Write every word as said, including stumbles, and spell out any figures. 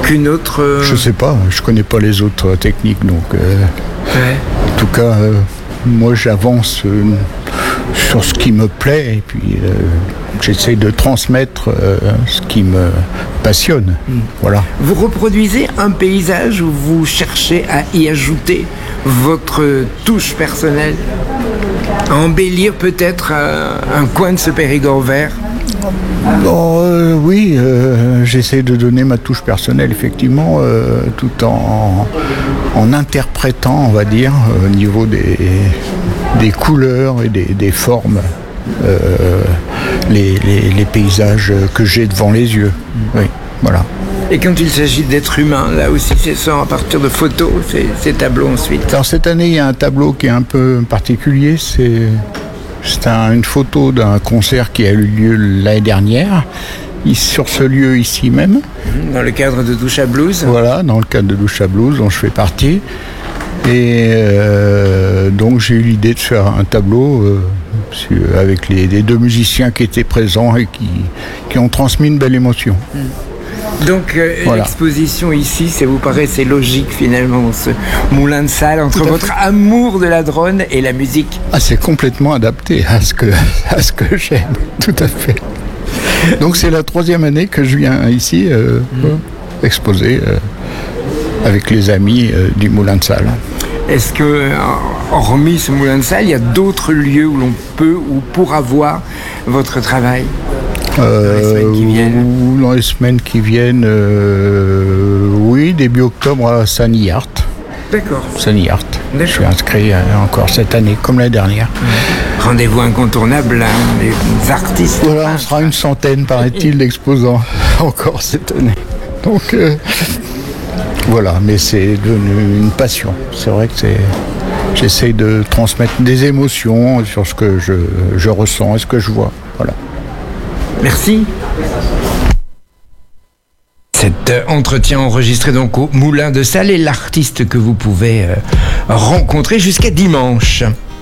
Aucune autre... Euh... Je sais pas, je connais pas les autres techniques, donc... Euh, ouais. En tout cas, euh, moi j'avance euh, sur ce qui me plaît, et puis euh, j'essaie de transmettre euh, ce qui me passionne. Mm. Voilà. Vous reproduisez un paysage ou vous cherchez à y ajouter votre touche personnelle, à embellir peut-être euh, un coin de ce Périgord vert? Bon, euh, oui, euh, j'essaie de donner ma touche personnelle, effectivement, euh, tout en, en interprétant, on va dire, au niveau des, des couleurs et des, des formes, euh, les, les, les paysages que j'ai devant les yeux. Oui, voilà. Et quand il s'agit d'être humain, là aussi, c'est ça, à partir de photos, ces, ces tableaux ensuite? Alors cette année, il y a un tableau qui est un peu particulier, c'est... C'est un, une photo d'un concert qui a eu lieu l'année dernière, sur ce lieu ici même. Dans le cadre de Douche à Blues. Voilà, dans le cadre de Douche à Blues, dont je fais partie. Et euh, donc j'ai eu l'idée de faire un tableau euh, avec les, les deux musiciens qui étaient présents et qui, qui ont transmis une belle émotion. Mmh. Donc euh, voilà. L'exposition ici, ça vous paraît, c'est logique finalement, ce moulin de salle, entre votre fait. Amour de la drone et la musique? Ah, c'est complètement adapté à ce que, à ce que j'aime, tout à fait. Donc c'est la troisième année que je viens ici euh, mmh. exposer euh, avec les amis euh, du moulin de salle. Est-ce que, hormis ce moulin de salle, il y a d'autres lieux où l'on peut ou pourra voir votre travail? Euh, dans les semaines qui viennent, dans les semaines qui viennent euh, oui, début octobre à Sanilhart. D'accord. Sanilhart. Je suis inscrit euh, encore cette année, comme l'année dernière. Mmh. Rendez-vous incontournable, hein, les artistes. Voilà, on sera une centaine, paraît-il, d'exposants encore cette année. Donc, euh, voilà, mais c'est devenu une passion. C'est vrai que c'est... J'essaie de transmettre des émotions sur ce que je, je ressens et ce que je vois. Voilà. Merci. Cet entretien enregistré donc au Moulin de Salle et l'artiste que vous pouvez rencontrer jusqu'à dimanche.